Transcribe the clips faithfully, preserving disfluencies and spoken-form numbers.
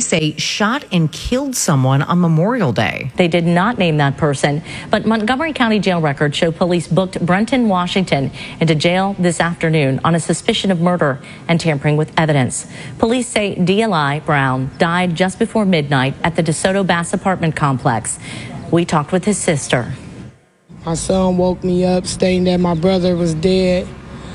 police say shot and killed someone on Memorial Day. They did not name that person, but Montgomery County jail records show police booked Brenton Washington into jail this afternoon on a suspicion of murder and tampering with evidence. Police say D L I Brown died just before midnight at the DeSoto Bass apartment complex. We talked with his sister. My son woke me up stating that my brother was dead.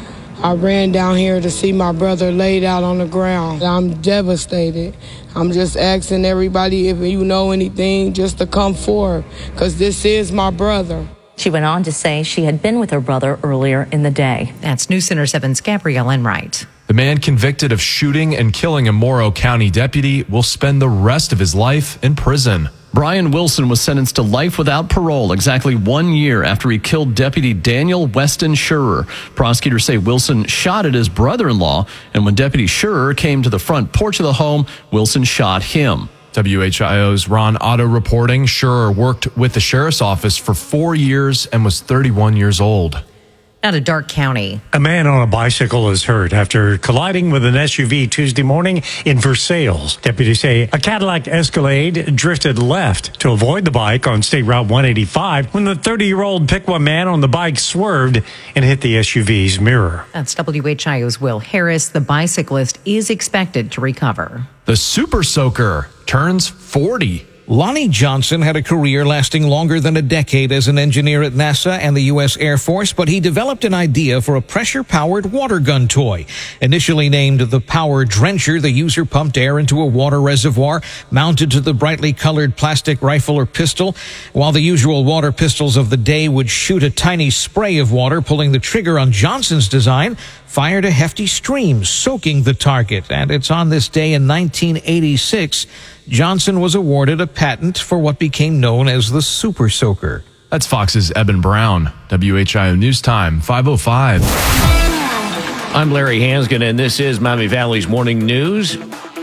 I ran down here to see my brother laid out on the ground. I'm devastated. I'm just asking everybody, if you know anything, just to come forward, because this is my brother. She went on to say she had been with her brother earlier in the day. That's News Center seven's Gabrielle Enright. The man convicted of shooting and killing a Morrow County deputy will spend the rest of his life in prison. Brian Wilson was sentenced to life without parole exactly one year after he killed Deputy Daniel Weston Schurer. Prosecutors say Wilson shot at his brother-in-law, and when Deputy Schurer came to the front porch of the home, Wilson shot him. W H I O's Ron Otto reporting Schurer worked with the sheriff's office for four years and was thirty-one years old. Out of Dark County. A man on a bicycle is hurt after colliding with an S U V Tuesday morning in Versailles. Deputies say a Cadillac Escalade drifted left to avoid the bike on State Route one eighty-five when the thirty-year-old Piqua man on the bike swerved and hit the S U V's mirror. That's W H I O's Will Harris. The bicyclist is expected to recover. The Super Soaker turns forty. Lonnie Johnson had a career lasting longer than a decade as an engineer at NASA and the U S Air Force, but he developed an idea for a pressure-powered water gun toy. Initially named the Power Drencher, the user pumped air into a water reservoir mounted to the brightly colored plastic rifle or pistol. While the usual water pistols of the day would shoot a tiny spray of water, pulling the trigger on Johnson's design fired a hefty stream, soaking the target. And it's on this day in nineteen eighty-six, Johnson was awarded a patent for what became known as the Super Soaker. That's Fox's Eben Brown. W H I O News Time, five oh five. I'm Larry Hansgen, and this is Miami Valley's Morning News.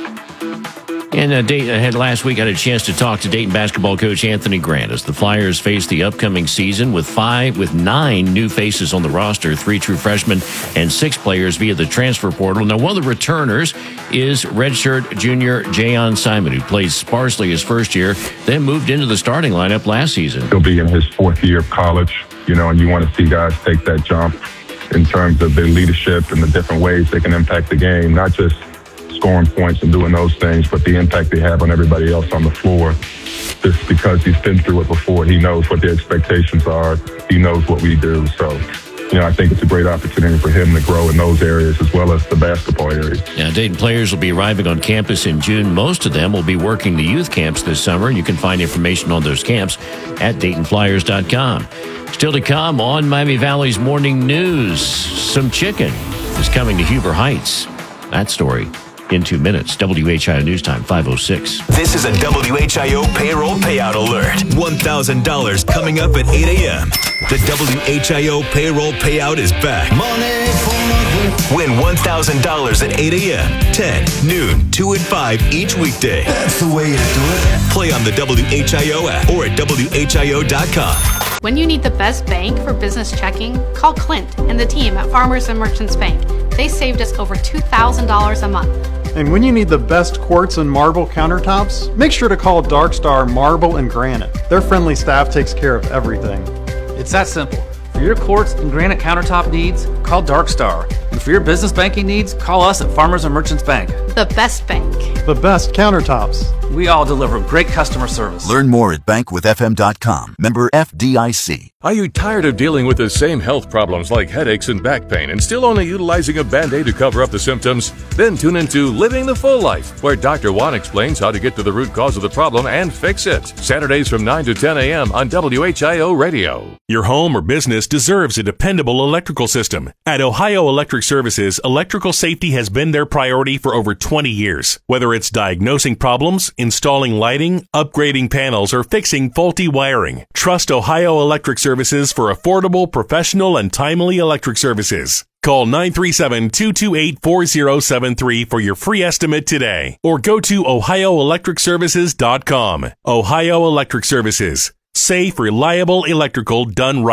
And a date ahead last week, I had a chance to talk to Dayton basketball coach Anthony Grant as the Flyers face the upcoming season with five, with nine new faces on the roster, three true freshmen and six players via the transfer portal. Now, one of the returners is redshirt junior Jayon Simon, who played sparsely his first year, then moved into the starting lineup last season. He'll be in his fourth year of college, you know, and you want to see guys take that jump in terms of their leadership and the different ways they can impact the game, not just scoring points and doing those things, but the impact they have on everybody else on the floor. Just because he's been through it before, he knows what the expectations are. He knows what we do. So, you know, I think it's a great opportunity for him to grow in those areas as well as the basketball areas. Now, Dayton players will be arriving on campus in June. Most of them will be working the youth camps this summer. You can find information on those camps at Dayton Flyers dot com. Still to come on Miami Valley's Morning News, some chicken is coming to Huber Heights. That story in two minutes. W H I O News Time, five oh six. This is a W H I O payroll payout alert. one thousand dollars coming up at eight a.m. The W H I O payroll payout is back. Money for Win one thousand dollars at eight a.m., ten, noon, two, and five each weekday. That's the way to do it. Play on the W H I O app or at W H I O dot com. When you need the best bank for business checking, call Clint and the team at Farmers and Merchants Bank. They saved us over two thousand dollars a month. And when you need the best quartz and marble countertops, make sure to call Dark Star Marble and Granite. Their friendly staff takes care of everything. It's that simple. For your quartz and granite countertop needs, call Dark Star. And for your business banking needs, call us at Farmers and Merchants Bank. The best bank. The best countertops. We all deliver great customer service. Learn more at bank with f m dot com. Member F D I C. Are you tired of dealing with the same health problems like headaches and back pain and still only utilizing a Band-Aid to cover up the symptoms? Then tune into Living the Full Life, where Doctor Juan explains how to get to the root cause of the problem and fix it. Saturdays from nine to ten a.m. on W H I O Radio. Your home or business deserves a dependable electrical system. At Ohio Electric Services, electrical safety has been their priority for over twenty years. Whether it's diagnosing problems, installing lighting, upgrading panels, or fixing faulty wiring, trust Ohio Electric Services for affordable, professional, and timely electric services. Call nine three seven, two two eight, four zero seven three for your free estimate today, or go to ohio electric services dot com. Ohio Electric Services. Safe, reliable electrical done right.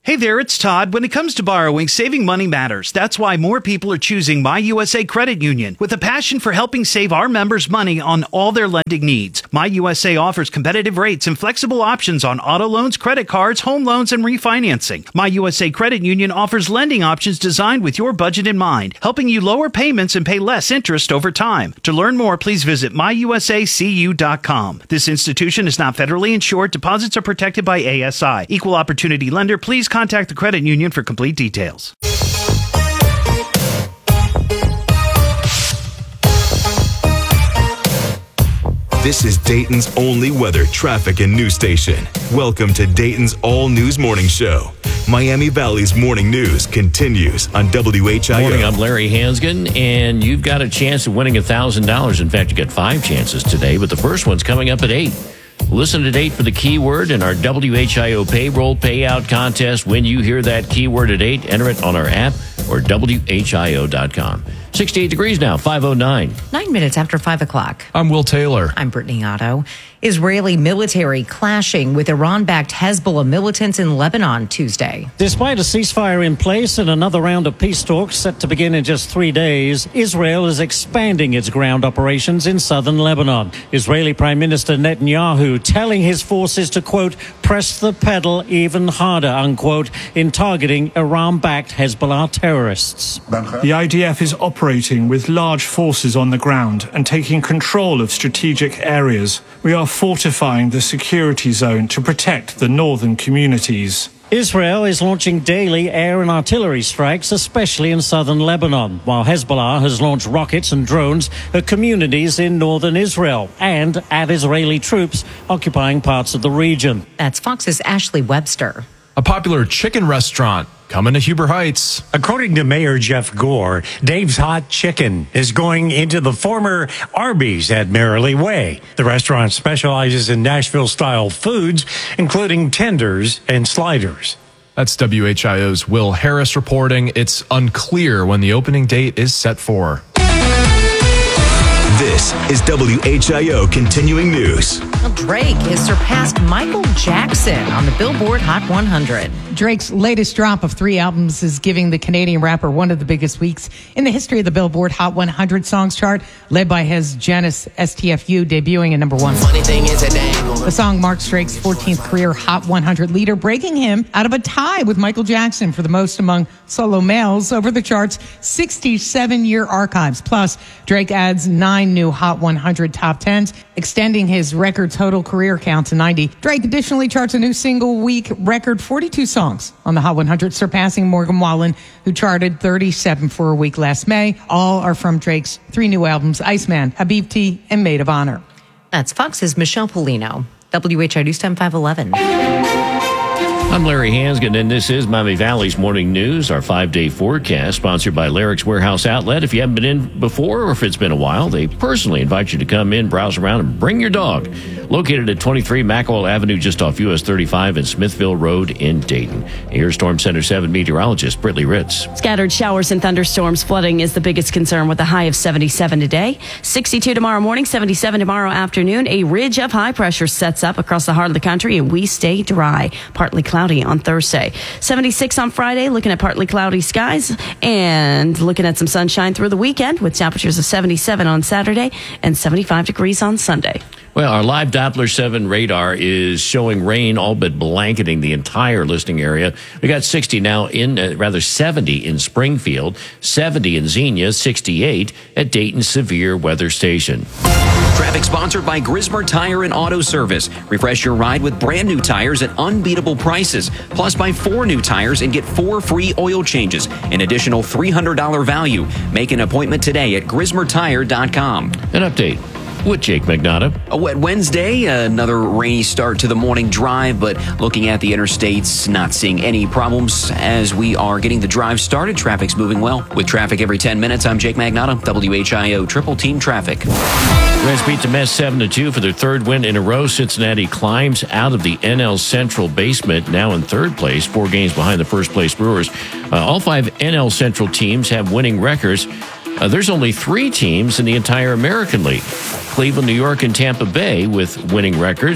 Hey there, it's Todd. When it comes to borrowing, saving money matters. That's why more people are choosing My U S A Credit Union. With a passion for helping save our members money on all their lending needs, My U S A offers competitive rates and flexible options on auto loans, credit cards, home loans, and refinancing. My U S A Credit Union offers lending options designed with your budget in mind, helping you lower payments and pay less interest over time. To learn more, please visit my u s a c u dot com. This institution is not federally insured. Deposits are protected by A S I. Equal opportunity lender. Please contact the credit union for complete details. This is Dayton's only weather, traffic, and news station. Welcome to Dayton's All News Morning Show. Miami Valley's morning news continues on W H I O. Morning, I'm Larry Hansgen, and you've got a chance of winning one thousand dollars. In fact, you got five chances today, but the first one's coming up at eight. Listen at eight for the keyword in our W H I O payroll payout contest. When you hear that keyword at eight, enter it on our app or W H I O dot com. sixty-eight degrees now, five oh nine. Nine minutes after five o'clock. I'm Will Taylor. I'm Brittany Otto. Israeli military clashing with Iran-backed Hezbollah militants in Lebanon Tuesday. Despite a ceasefire in place and another round of peace talks set to begin in just three days, Israel is expanding its ground operations in southern Lebanon. Israeli Prime Minister Netanyahu telling his forces to, quote, press the pedal even harder, unquote, in targeting Iran-backed Hezbollah terrorists. The I D F is operating with large forces on the ground and taking control of strategic areas. We are fortifying the security zone to protect the northern communities. Israel is launching daily air and artillery strikes, especially in southern Lebanon, while Hezbollah has launched rockets and drones at communities in northern Israel and at Israeli troops occupying parts of the region. That's Fox's Ashley Webster. A popular chicken restaurant coming to Huber Heights. According to Mayor Jeff Gore, Dave's Hot Chicken is going into the former Arby's at Merrily Way. The restaurant specializes in Nashville-style foods, including tenders and sliders. That's W H I O's Will Harris reporting. It's unclear when the opening date is set for. This is W H I O Continuing News. Well, Drake has surpassed Michael Jackson on the Billboard Hot one hundred. Drake's latest drop of three albums is giving the Canadian rapper one of the biggest weeks in the history of the Billboard Hot one hundred songs chart, led by his Janice S T F U debuting at number one. Funny thing is the song marks Drake's fourteenth career Hot one hundred leader, breaking him out of a tie with Michael Jackson for the most among solo males over the chart's sixty-seven-year archives. Plus, Drake adds nine new Hot one hundred top tens, extending his record total career count to ninety. Drake additionally charts a new single week record forty-two songs on the Hot one hundred, surpassing Morgan Wallen, who charted thirty-seven for a week last May. All are from Drake's three new albums, Iceman, Habibti, and Maid of Honor. That's Fox's Michelle Polino. W H I O News Time five eleven. I'm Larry Hansgen, and this is Miami Valley's Morning News, our five-day forecast, sponsored by Larrick's Warehouse Outlet. If you haven't been in before or if it's been a while, they personally invite you to come in, browse around, and bring your dog. Located at twenty-three Macawal Avenue, just off U S thirty-five and Smithville Road in Dayton. Here's Storm Center seven meteorologist Brittany Ritz. Scattered showers and thunderstorms. Flooding is the biggest concern, with a high of seventy-seven today. sixty-two tomorrow morning, seventy-seven tomorrow afternoon. A ridge of high pressure sets up across the heart of the country, and we stay dry. Partly cloudy on Thursday. seventy-six on Friday, looking at partly cloudy skies and looking at some sunshine through the weekend, with temperatures of seventy-seven on Saturday and seventy-five degrees on Sunday. Well, our live Doppler seven radar is showing rain all but blanketing the entire listening area. We got sixty now in, uh, rather seventy in Springfield, seventy in Xenia, sixty-eight at Dayton Severe Weather Station. Traffic sponsored by Grismer Tire and Auto Service. Refresh your ride with brand new tires at unbeatable prices. Plus, buy four new tires and get four free oil changes. An additional three hundred dollars value. Make an appointment today at grismer tire dot com. An update with Jake Magnotta. A wet Wednesday, another rainy start to the morning drive, but looking at the interstates, not seeing any problems as we are getting the drive started. Traffic's moving well. With traffic every ten minutes, I'm Jake Magnotta, W H I O Triple Team Traffic. Reds beat the Mets seven to two for their third win in a row. Cincinnati climbs out of the N L Central basement, now in third place, four games behind the first place Brewers. Uh, all five N L Central teams have winning records. Uh, there's only three teams in the entire American League: Cleveland, New York, and Tampa Bay with winning records.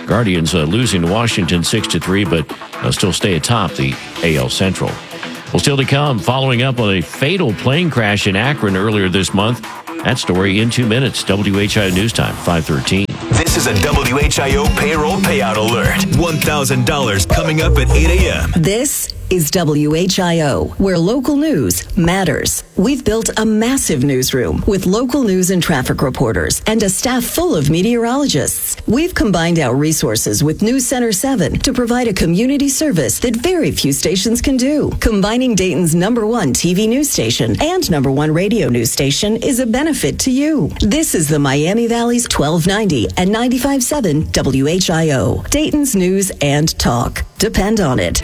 Guardians uh, losing to Washington six to three, but uh, still stay atop the A L Central. Well, still to come, following up on a fatal plane crash in Akron earlier this month. That story in two minutes. W H I O News Time, five thirteen. This is a W H I O payroll payout alert. one thousand dollars coming up at eight a.m. This is W H I O, where local news matters. We've built a massive newsroom with local news and traffic reporters and a staff full of meteorologists. We've combined our resources with News Center seven to provide a community service that very few stations can do. Combining Dayton's number one T V news station and number one radio news station is a benefit to you. This is the Miami Valley's twelve ninety and ninety-five point seven W H I O. Dayton's news and talk. Depend on it.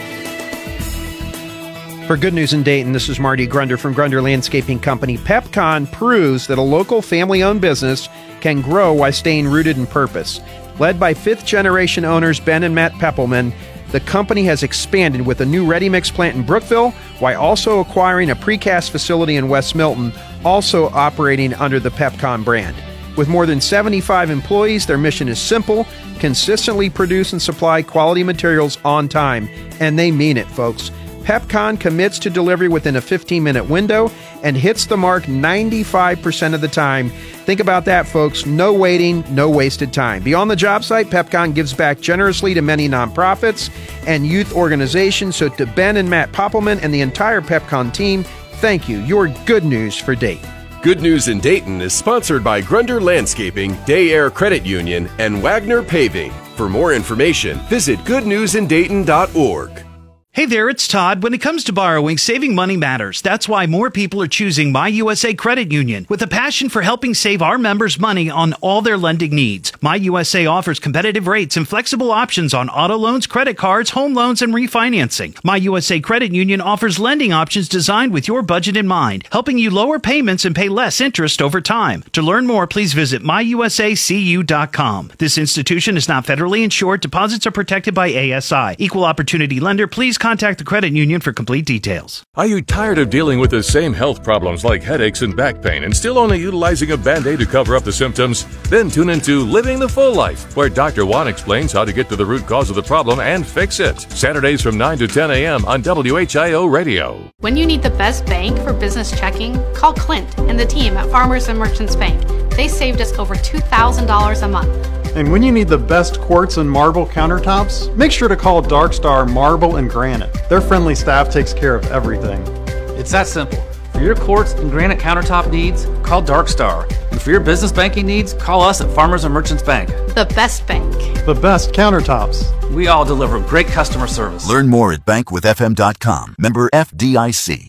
For Good News in Dayton, this is Marty Grunder from Grunder Landscaping Company. PepCon proves that a local family-owned business can grow while staying rooted in purpose. Led by fifth-generation owners Ben and Matt Peppelman, the company has expanded with a new ready-mix plant in Brookville while also acquiring a precast facility in West Milton, also operating under the PepCon brand. With more than seventy-five employees, their mission is simple: consistently produce and supply quality materials on time. And they mean it, folks. PepCon commits to delivery within a fifteen-minute window and hits the mark ninety-five percent of the time. Think about that, folks. No waiting, no wasted time. Beyond the job site, PepCon gives back generously to many nonprofits and youth organizations. So to Ben and Matt Poppelman and the entire PepCon team, thank you. You're good news for Dayton. Good News in Dayton is sponsored by Grunder Landscaping, Day Air Credit Union, and Wagner Paving. For more information, visit good news in dayton dot org. Hey there, it's Todd. When it comes to borrowing, saving money matters. That's why more people are choosing My U S A Credit Union with a passion for helping save our members money on all their lending needs. My U S A offers competitive rates and flexible options on auto loans, credit cards, home loans, and refinancing. My U S A Credit Union offers lending options designed with your budget in mind, helping you lower payments and pay less interest over time. To learn more, please visit my u s a c u dot com. This institution is not federally insured. Deposits are protected by A S I. Equal opportunity lender. Please contact the credit union for complete details. Are you tired of dealing with the same health problems like headaches and back pain and still only utilizing a Band-Aid to cover up the symptoms? Then tune into Living the Full Life, where Doctor Juan explains how to get to the root cause of the problem and fix it. Saturdays from nine to ten a.m. on W H I O Radio. When you need the best bank for business checking, call Clint and the team at Farmers and Merchants Bank. They saved us over two thousand dollars a month. And when you need the best quartz and marble countertops, make sure to call Dark Star Marble and Granite. Their friendly staff takes care of everything. It's that simple. For your quartz and granite countertop needs, call Dark Star. And for your business banking needs, call us at Farmers and Merchants Bank. The best bank. The best countertops. We all deliver great customer service. Learn more at bank with f m dot com. Member F D I C.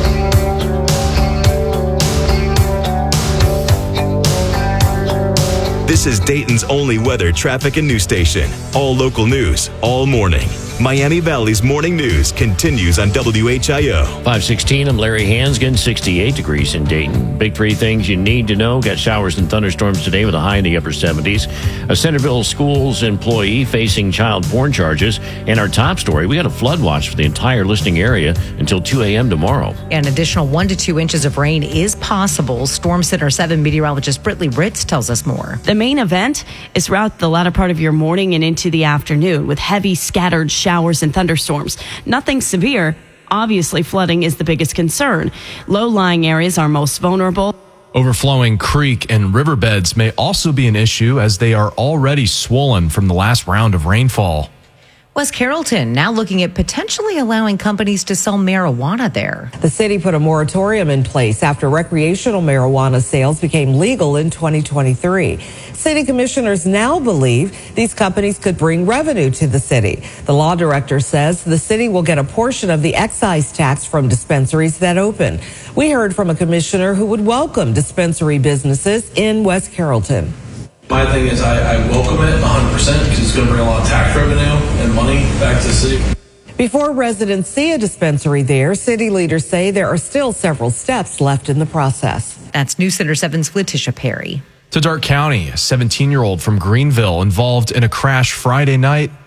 This is Dayton's only weather, traffic, and news station. All local news, all morning. Miami Valley's morning news continues on W H I O. five sixteen, I'm Larry Hansgen, sixty-eight degrees in Dayton. Big three things you need to know. Got showers and thunderstorms today with a high in the upper seventies. A Centerville Schools employee facing child porn charges. And our top story, we got a flood watch for the entire listening area until two a.m. tomorrow. An additional one to two inches of rain is possible. Storm Center seven meteorologist Britley Ritz tells us more. The main event is throughout the latter part of your morning and into the afternoon with heavy scattered showers and thunderstorms. Nothing severe. Obviously, flooding is the biggest concern. Low-lying areas are most vulnerable. Overflowing creek and riverbeds may also be an issue as they are already swollen from the last round of rainfall. West Carrollton now looking at potentially allowing companies to sell marijuana there. The city put a moratorium in place after recreational marijuana sales became legal in twenty twenty-three. City commissioners now believe these companies could bring revenue to the city. The law director says the city will get a portion of the excise tax from dispensaries that open. We heard from a commissioner who would welcome dispensary businesses in West Carrollton. My thing is I, I welcome it one hundred percent because it's going to bring a lot of tax revenue and money back to the city. Before residents see a dispensary there, city leaders say there are still several steps left in the process. That's News Center seven's Letitia Perry. To Darke County, a seventeen-year-old from Greenville involved in a crash Friday night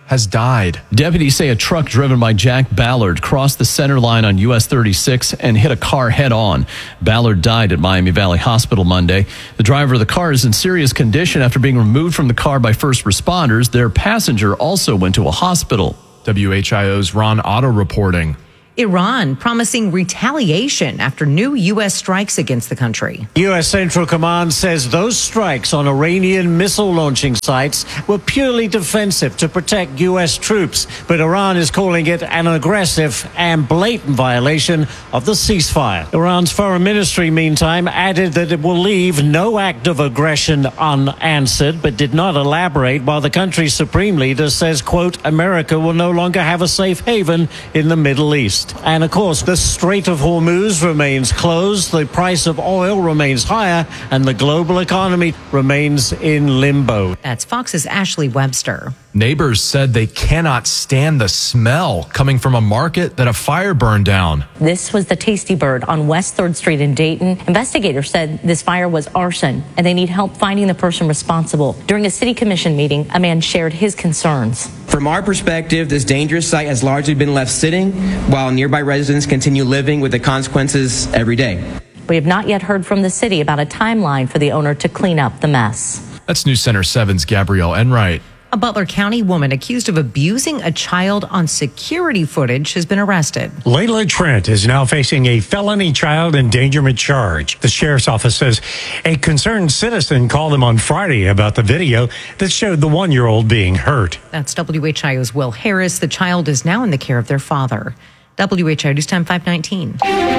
has died. Deputies say a truck driven by Jack Ballard crossed the center line on U S thirty-six and hit a car head on. Ballard died at Miami Valley Hospital Monday. The driver of the car is in serious condition after being removed from the car by first responders. Their passenger also went to a hospital. W H I O's Ron Otto reporting. Iran promising retaliation after new U S strikes against the country. U S Central Command says those strikes on Iranian missile launching sites were purely defensive to protect U S troops, but Iran is calling it an aggressive and blatant violation of the ceasefire. Iran's foreign ministry, meantime, added that it will leave no act of aggression unanswered, but did not elaborate, while the country's supreme leader says, quote, America will no longer have a safe haven in the Middle East. And of course, the Strait of Hormuz remains closed, the price of oil remains higher, and the global economy remains in limbo. That's Fox's Ashley Webster. Neighbors said they cannot stand the smell coming from a market that a fire burned down. This was the Tasty Bird on West third Street in Dayton. Investigators said this fire was arson, and they need help finding the person responsible. During a city commission meeting, a man shared his concerns. From our perspective, this dangerous site has largely been left sitting while nearby residents continue living with the consequences every day. We have not yet heard from the city about a timeline for the owner to clean up the mess. That's News Center seven's Gabrielle Enright. A Butler County woman accused of abusing a child on security footage has been arrested. Layla Trent is now facing a felony child endangerment charge. The sheriff's office says a concerned citizen called them on Friday about the video that showed the one-year-old being hurt. That's W H I O's Will Harris. The child is now in the care of their father. W H I O News Time five nineteen.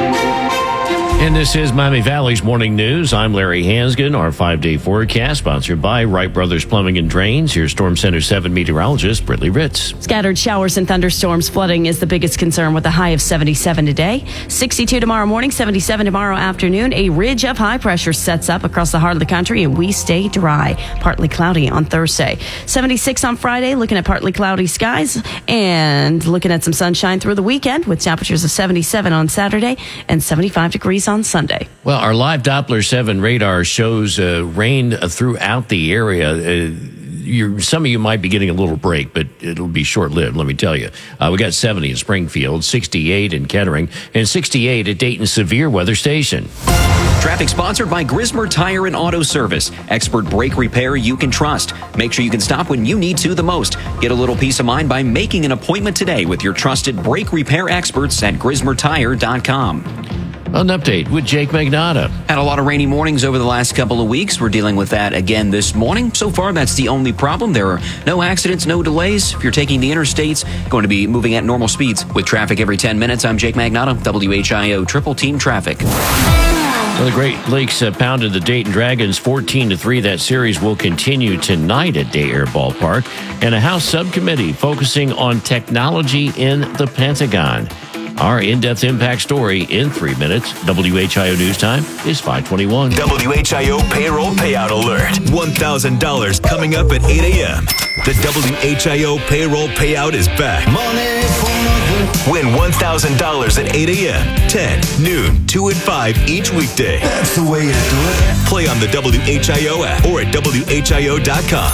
And this is Miami Valley's Morning News. I'm Larry Hansgen. Our five-day forecast sponsored by Wright Brothers Plumbing and Drains. Here's Storm Center seven meteorologist Brittany Ritz. Scattered showers and thunderstorms. Flooding is the biggest concern with a high of seventy-seven today. sixty-two tomorrow morning, seventy-seven tomorrow afternoon. A ridge of high pressure sets up across the heart of the country, and we stay dry. Partly cloudy on Thursday. seventy-six on Friday, looking at partly cloudy skies and looking at some sunshine through the weekend with temperatures of seventy-seven on Saturday and seventy-five degrees on Sunday. Well, our live Doppler seven radar shows uh, rain throughout the area. Uh, you're, some of you might be getting a little break, but it'll be short-lived, let me tell you. Uh, we got seventy in Springfield, sixty-eight in Kettering, and sixty-eight at Dayton's Severe Weather Station. Traffic sponsored by Grismer Tire and Auto Service. Expert brake repair you can trust. Make sure you can stop when you need to the most. Get a little peace of mind by making an appointment today with your trusted brake repair experts at grismer tire dot com. An update with Jake Magnotta. Had a lot of rainy mornings over the last couple of weeks. We're dealing with that again this morning. So far, that's the only problem. There are no accidents, no delays. If you're taking the interstates, going to be moving at normal speeds. With traffic every ten minutes, I'm Jake Magnotta, W H I O Triple Team Traffic. Well, the Great Lakes uh, pounded the Dayton Dragons fourteen to three. That series will continue tonight at Day Air Ballpark. And a House subcommittee focusing on technology in the Pentagon. Our in-depth impact story in three minutes. W H I O News Time is five twenty-one. W H I O Payroll Payout Alert. one thousand dollars coming up at eight a.m. The W H I O Payroll Payout is back. Money for Win one thousand dollars at eight a.m., ten, noon, two, and five each weekday. That's the way to do it. Play on the W H I O app or at W H I O dot com.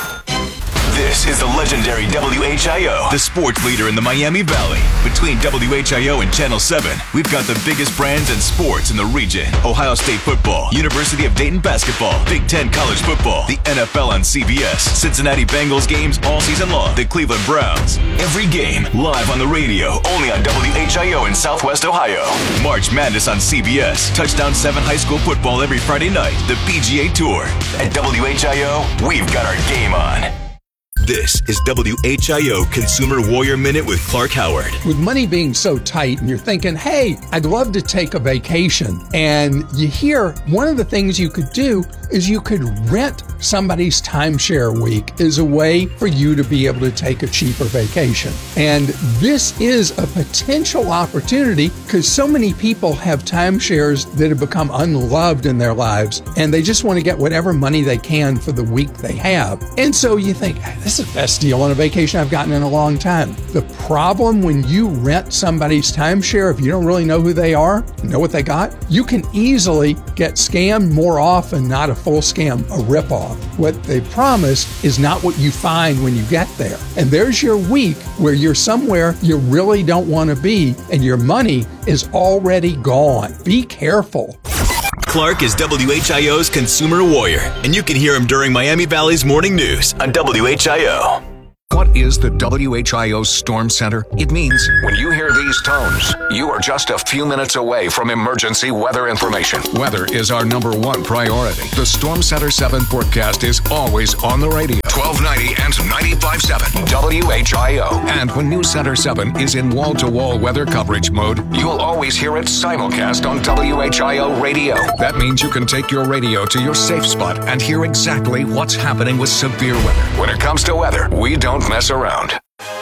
This is the legendary W H I O, the sports leader in the Miami Valley. Between W H I O and Channel seven, we've got the biggest brands and sports in the region. Ohio State football, University of Dayton basketball, Big Ten college football, the N F L on C B S, Cincinnati Bengals games all season long, the Cleveland Browns. Every game live on the radio, only on W H I O in Southwest Ohio. March Madness on C B S, Touchdown seven high school football every Friday night, the P G A Tour. At W H I O, we've got our game on. This is W H I O Consumer Warrior Minute with Clark Howard. With money being so tight and you're thinking, hey, I'd love to take a vacation. And you hear one of the things you could do is you could rent somebody's timeshare week as a way for you to be able to take a cheaper vacation. And this is a potential opportunity because so many people have timeshares that have become unloved in their lives and they just want to get whatever money they can for the week they have. And so you think, this this is the best deal on a vacation I've gotten in a long time. The problem when you rent somebody's timeshare, if you don't really know who they are, know what they got, you can easily get scammed more often, not a full scam, a ripoff. What they promise is not what you find when you get there. And there's your week where you're somewhere you really don't want to be and your money is already gone. Be careful. Clark is W H I O's consumer warrior, and you can hear him during Miami Valley's morning news on W H I O. What is the W H I O Storm Center? It means when you hear these tones, you are just a few minutes away from emergency weather information. Weather is our number one priority. The Storm Center seven forecast is always on the radio. twelve ninety and ninety-five point seven W H I O. And when News Center seven is in wall-to-wall weather coverage mode, you'll always hear it simulcast on W H I O radio. That means you can take your radio to your safe spot and hear exactly what's happening with severe weather. When it comes to weather, we don't mess around.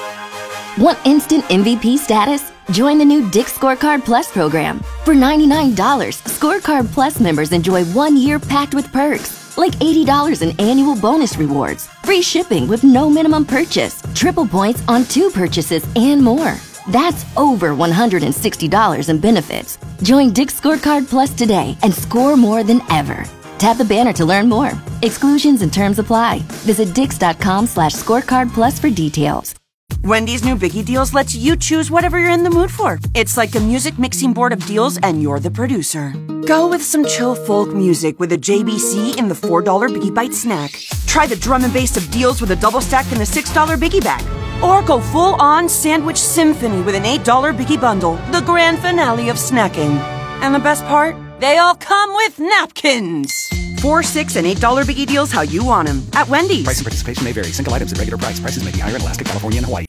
Want instant M V P status? Join the new Dick's Scorecard Plus program. For ninety-nine dollars, Scorecard Plus members enjoy one year packed with perks, like eighty dollars in annual bonus rewards, free shipping with no minimum purchase, triple points on two purchases, and more. That's over one hundred sixty dollars in benefits. Join Dick's Scorecard Plus today and score more than ever. Tap the banner to learn more. Exclusions and terms apply. Visit dix.com slash scorecard plus for details. Wendy's new Biggie Deals lets you choose whatever you're in the mood for. It's like a music mixing board of deals and you're the producer. Go with some chill folk music with a J B C in the four dollar Biggie Bite snack. Try the drum and bass of deals with a double stack in the six dollar Biggie Bag. Or go full-on sandwich symphony with an eight dollar Biggie Bundle, the grand finale of snacking. And the best part? They all come with napkins. Four, six, and eight dollar Biggie Deals how you want them at Wendy's. Price and participation may vary. Single items at regular price. Prices may be higher in Alaska, California, and Hawaii.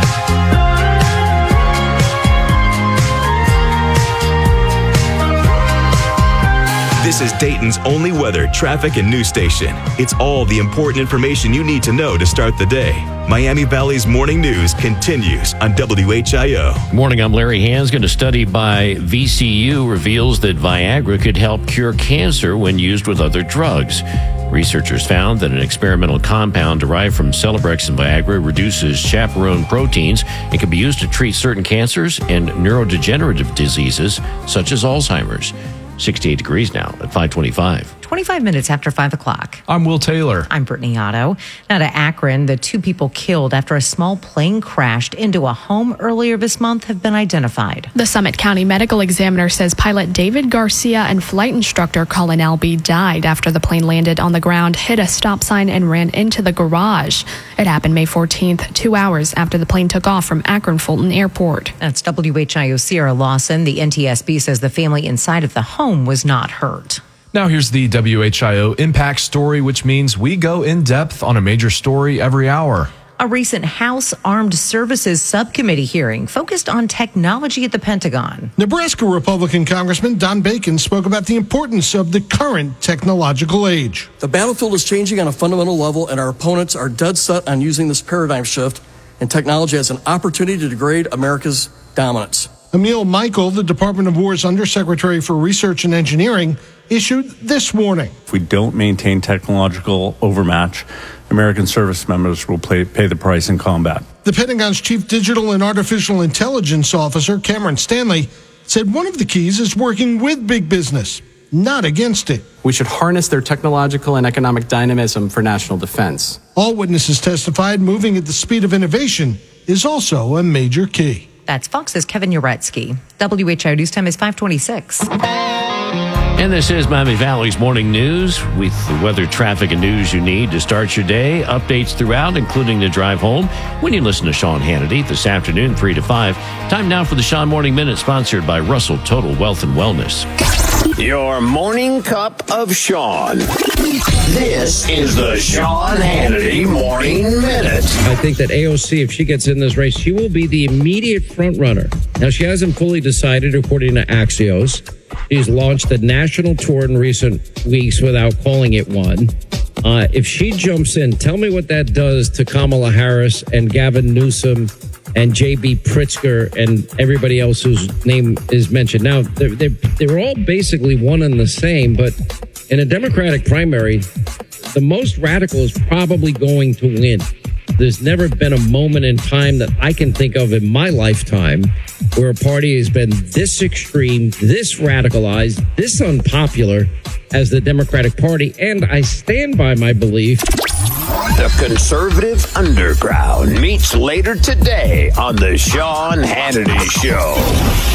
This is Dayton's only weather, traffic, and news station. It's all the important information you need to know to start the day. Miami Valley's morning news continues on W H I O. Morning, I'm Larry Hansgen. A study by V C U reveals that Viagra could help cure cancer when used with other drugs. Researchers found that an experimental compound derived from Celebrex and Viagra reduces chaperone proteins and can be used to treat certain cancers and neurodegenerative diseases such as Alzheimer's. sixty-eight degrees now at five twenty-five. twenty-five minutes after five o'clock. I'm Will Taylor. I'm Brittany Otto. Now to Akron, the two people killed after a small plane crashed into a home earlier this month have been identified. The Summit County Medical Examiner says pilot David Garcia and flight instructor Colin Albee died after the plane landed on the ground, hit a stop sign, and ran into the garage. It happened May fourteenth, two hours after the plane took off from Akron Fulton Airport. That's W H I O Sierra Lawson. The N T S B says the family inside of the home was not hurt. Now here's the W H I O Impact Story, which means we go in depth on a major story every hour. A recent House Armed Services Subcommittee hearing focused on technology at the Pentagon. Nebraska Republican Congressman Don Bacon spoke about the importance of the current technological age. The battlefield is changing on a fundamental level, and our opponents are dead set on using this paradigm shift and technology as an opportunity to degrade America's dominance. Emil Michael, the Department of War's Undersecretary for Research and Engineering, issued this warning. If we don't maintain technological overmatch, American service members will pay, pay the price in combat. The Pentagon's Chief Digital and Artificial Intelligence Officer, Cameron Stanley, said one of the keys is working with big business, not against it. We should harness their technological and economic dynamism for national defense. All witnesses testified moving at the speed of innovation is also a major key. That's Fox's Kevin Uretsky. W H I O News Time is five twenty-six. And this is Miami Valley's Morning News with the weather, traffic, and news you need to start your day. Updates throughout, including the drive home when you listen to Sean Hannity this afternoon, three to five. Time now for the Sean Morning Minute, sponsored by Russell Total Wealth and Wellness. Your morning cup of Sean. This is the Sean Hannity Morning Minute. I think that A O C, if she gets in this race, she will be the immediate front runner. Now, she hasn't fully decided, according to Axios. She's launched a national tour in recent weeks without calling it one. Uh, if she jumps in, tell me what that does to Kamala Harris and Gavin Newsom and J B Pritzker and everybody else whose name is mentioned. Now, they're, they're, they're all basically one and the same, but in a Democratic primary, the most radical is probably going to win. There's never been a moment in time that I can think of in my lifetime where a party has been this extreme, this radicalized, this unpopular as the Democratic Party. And I stand by my belief. The Conservative Underground meets later today on The Sean Hannity Show.